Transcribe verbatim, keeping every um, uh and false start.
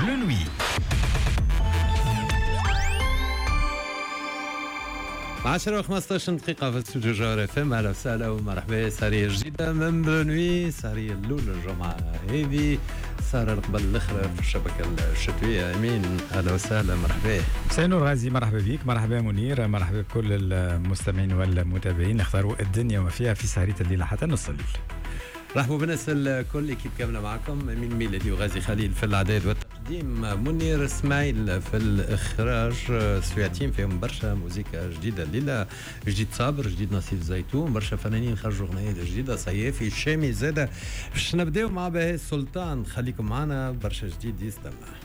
بلو نوي. عشرة وخمسطاش دقيقة في استوديو جوهر اف ام. اهلا وسهلا ومرحبا. سارية جديدة من بلونوي، سارية الأولى الجمعة هذه، صار قبل الأخرى في الشبكة الشتوية. أمين أهلا وسهلا مرحبا. سينور غازي مرحبا بك، مرحبا منير، مرحبا بكل المستمعين والمتابعين. اختاروا الدنيا وما فيها في سهرية الليلة حتى نص الليل. رحبوا بالناس الكل، كيف كاملة معكم. أمين ميلادي وغازي خليل في الإعداد والتقديم، منير اسماعيل في الإخراج. سويعتين فيهم برشا موسيقى جديدة الليلة، جديد صابر، جديد نصيف زيتون، برشا فنانين خرجوا أغنيات جديدة، صيافي الشامي زادة. باش نبداو مع بهاء السلطان، خليكم معنا، برشا جديد يستمع.